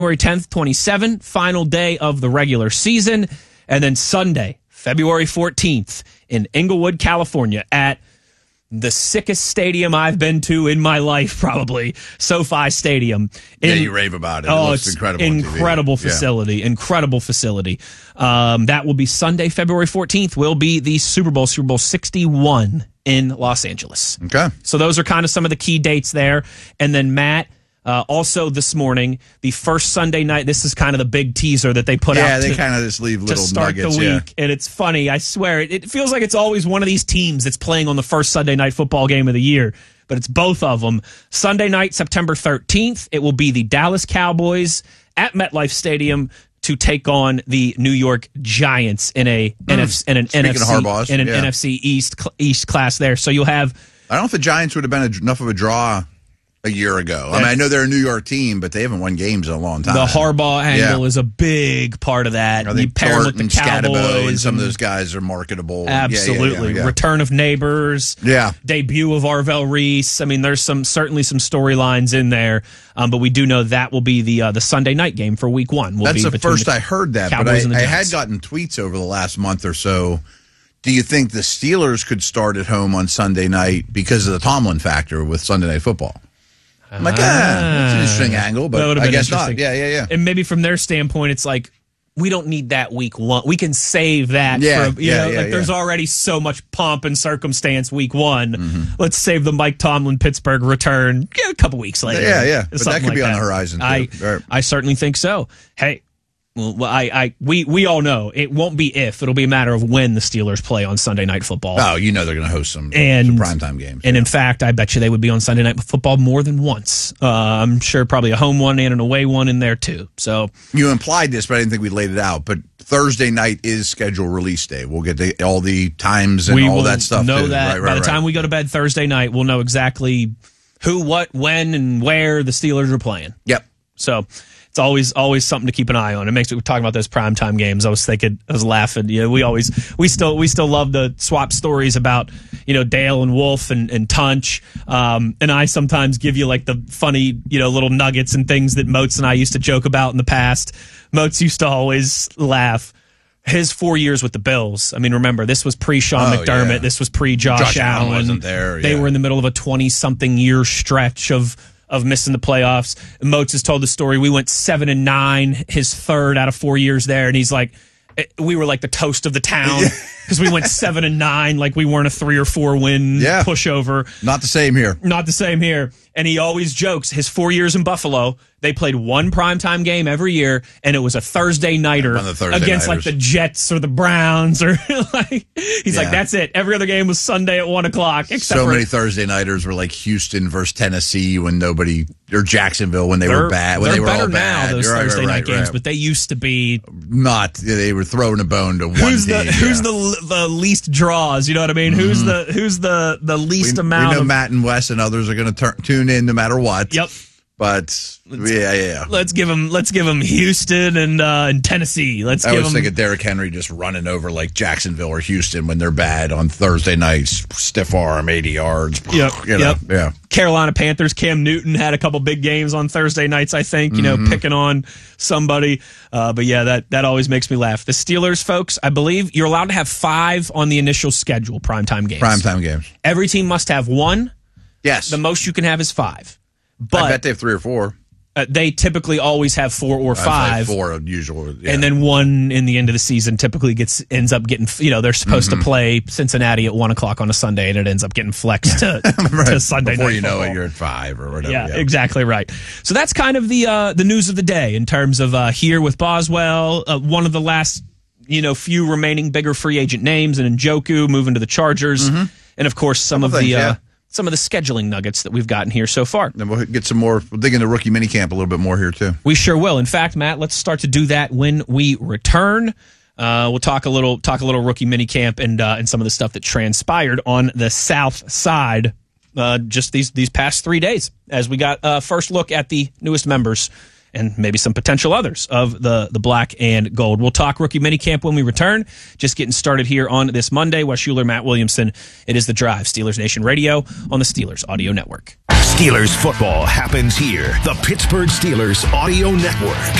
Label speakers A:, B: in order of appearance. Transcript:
A: February 10th, 27, final day of the regular season. And then Sunday, February 14th in Inglewood, California at the sickest stadium I've been to in my life, probably, SoFi Stadium.
B: You rave about it.
A: Oh,
B: it's incredible.
A: Incredible facility. Yeah. Incredible facility. That will be Sunday, February 14th, will be the Super Bowl 61 in Los Angeles.
B: Okay.
A: So those are kind of some of the key dates there. And then, Matt, also this morning, the first Sunday night, this is kind of the big teaser that they put out.
B: Yeah, they kind of just leave little
A: to start
B: nuggets.
A: The week. And it's funny, I swear, it feels like it's always one of these teams that's playing on the first Sunday night football game of the year, but it's both of them. Sunday night, September 13th, it will be the Dallas Cowboys at MetLife Stadium to take on the New York Giants in an NFC East class there. So you'll have...
B: I don't know if the Giants would have been enough of a draw a year ago. I mean, I know they're a New York team, but they haven't won games in a long time.
A: The Harbaugh angle is a big part of that.
B: I think
A: you pair them with the Cowboys.
B: And some of those guys are marketable.
A: Absolutely.
B: Yeah.
A: Return of Neighbors.
B: Yeah.
A: Debut of Arvell Reese. I mean, there's certainly some storylines in there, but we do know that will be the Sunday night game for Week 1.
B: That's the first I heard that,
A: Cowboys
B: but I had gotten tweets over the last month or so. Do you think the Steelers could start at home on Sunday night because of the Tomlin factor with Sunday Night Football? I'm like, that's an interesting angle, but I guess not. Yeah.
A: And maybe from their standpoint, it's like, we don't need that Week 1. We can save that. There's already so much pomp and circumstance Week 1. Mm-hmm. Let's save the Mike Tomlin Pittsburgh return a couple weeks later.
B: Yeah. But that could be on the horizon, too.
A: I certainly think so. Hey, well, we all know it won't be if. It'll be a matter of when the Steelers play on Sunday Night Football.
B: Oh, you know they're going to host some primetime games.
A: And in fact, I bet you they would be on Sunday Night Football more than once. I'm sure probably a home one and an away one in there too. So
B: you implied this, but I didn't think we laid it out. But Thursday night is scheduled release day. We'll get all the times and all that stuff.
A: Know that by the time we go to bed Thursday night, we'll know exactly who, what, when, and where the Steelers are playing.
B: Yep.
A: So it's always something to keep an eye on. It makes me talking about those primetime games. I was laughing. You know, we still love the swap stories about, you know, Dale and Wolf and Tunch. And I sometimes give you like the funny, you know, little nuggets and things that Moats and I used to joke about in the past. Moats used to always laugh. His 4 years with the Bills. I mean, remember, this was pre-Sean McDermott. Yeah. This was pre-Josh Allen.
B: Wasn't there. Yeah.
A: They were in the middle of a 20-something year stretch of missing the playoffs. Moats has told the story. We went 7-9, his third out of 4 years there, and he's like, we were like the toast of the town because we went 7-9, like we weren't a 3 or 4 win pushover.
B: Not the same here.
A: Not the same here. And he always jokes, his 4 years in Buffalo, they played one primetime game every year, and it was a Thursday nighter against like the Jets or the Browns, or like he's like, that's it. Every other game was Sunday at 1 o'clock.
B: So many Thursday nighters were like Houston versus Tennessee when nobody, or Jacksonville when they were bad. When they were all bad.
A: Now, those Thursday night games, but they used to be
B: not. They were throwing a bone to one team.
A: Who's the least draws? You know what I mean? Mm-hmm. Who's the least amount?
B: We know Matt and Wes and others are going to tune in no matter what.
A: Yep.
B: But let's
A: give them Houston and Tennessee.
B: I was thinking Derrick Henry just running over like Jacksonville or Houston when they're bad on Thursday nights, stiff arm, 80 yards.
A: Yep. Carolina Panthers. Cam Newton had a couple big games on Thursday nights. I think picking on somebody. But yeah, that always makes me laugh. The Steelers, folks, I believe you're allowed to have 5 on the initial schedule. Primetime games. Every team must have 1.
B: Yes.
A: The most you can have is 5. But
B: I bet they have 3 or 4.
A: They typically always have 4 or 5.
B: 4 usually,
A: and then 1 in the end of the season typically ends up getting. You know, they're supposed to play Cincinnati at 1 o'clock on a Sunday, and it ends up getting flexed to Sunday
B: before
A: night
B: you
A: football.
B: know it. You're at 5 or whatever.
A: Yeah, exactly right. So that's kind of the news of the day in terms of here with Boswell, one of the last few remaining bigger free agent names, and Njoku moving to the Chargers, and of course some of the scheduling nuggets that we've gotten here so far.
B: Then we'll get some more. We'll dig into rookie minicamp a little bit more here, too.
A: We sure will. In fact, Matt, let's start to do that when we return. We'll talk a little rookie minicamp and some of the stuff that transpired on the South Side just these past 3 days as we got a first look at the newest members and maybe some potential others of the black and gold. We'll talk rookie minicamp when we return. Just getting started here on this Monday. Wes Schuler, Matt Williamson. It is The Drive, Steelers Nation Radio on the Steelers Audio Network.
C: Steelers football happens here. The Pittsburgh Steelers Audio Network.